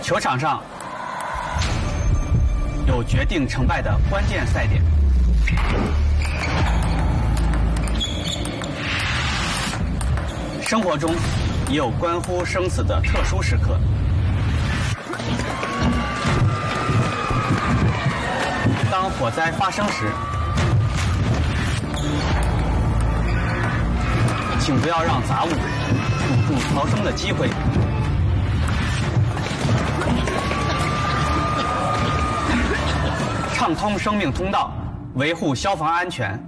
球场上有决定成败的关键赛点，生活中也有关乎生死的特殊时刻。当火灾发生时，请不要让杂物堵住逃生的机会。畅通生命通道，维护消防安全。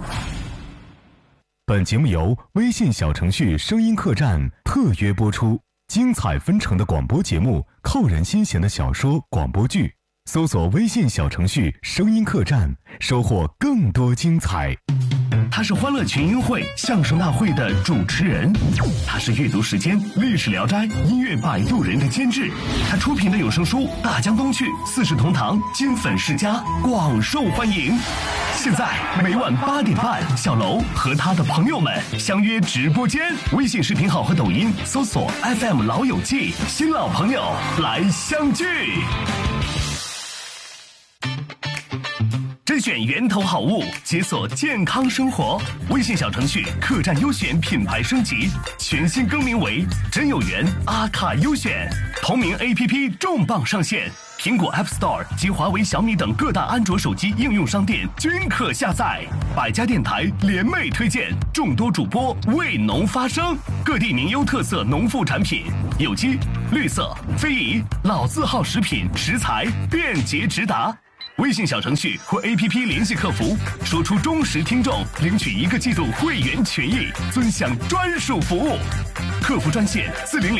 本节目由微信小程序声音客栈特约播出，精彩纷呈的广播节目，扣人心弦的小说广播剧，搜索微信小程序声音客栈，收获更多精彩。 他是欢乐群英会相声大会的主持人，他是阅读时间历史聊斋音乐摆渡人的监制，他出品的有声书《大江东去》四世同堂金粉世家广受欢迎。现在每晚8点半，小楼和他的朋友们相约直播间，微信视频号和抖音搜索 FM 老友记，新老朋友来相聚。甄选源头好物，解锁健康生活。微信小程序客栈优选品牌升级，全新更名为真有缘阿卡优选。同名 APP 重磅上线，苹果 App Store 及华为、小米等各大安卓手机应用商店均可下载。百家电台联袂推荐，众多主播为农发声，各地名优特色农副产品，有机、绿色、非遗、老字号食品食材便捷直达。微信小程序或 APP 联系客服，说出忠实听众，领取1个季度会员权益，尊享专属服务。客服专线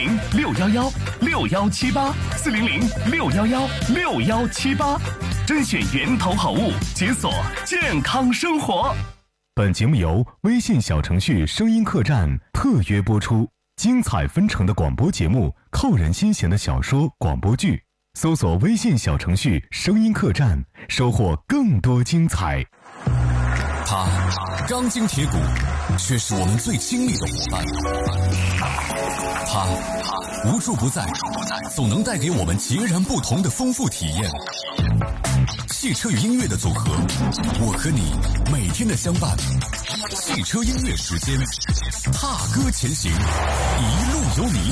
400-611-6178，400-611-6178，甄选源头好物，解锁健康生活。 本节目由微信小程序声音客栈特约播出，精彩纷呈的广播节目，扣人心弦的小说广播剧，搜索微信小程序声音客栈，收获更多精彩。 他钢筋铁骨，却是我们最亲密的伙伴。他无处不在，总能带给我们截然不同的丰富体验。汽车与音乐的组合，我和你每天的相伴。汽车音乐时间，踏歌前行，一路有你。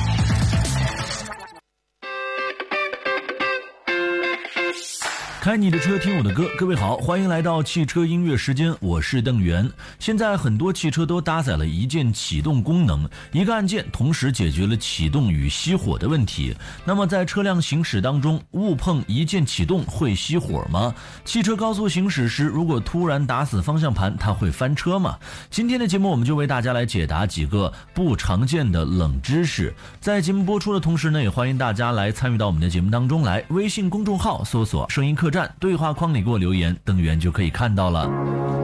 开你的车，听我的歌。各位好，欢迎来到汽车音乐时间，我是邓源。现在很多汽车都搭载了一键启动功能，一个按键同时解决了启动与熄火的问题。那么在车辆行驶当中，误碰一键启动会熄火吗？汽车高速行驶时，如果突然打死方向盘，它会翻车吗？今天的节目我们就为大家来解答几个不常见的冷知识。在节目播出的同时呢，也欢迎大家来参与到我们的节目当中来。微信公众号搜索声音客栈，对话框里给我留言，邓源就可以看到了。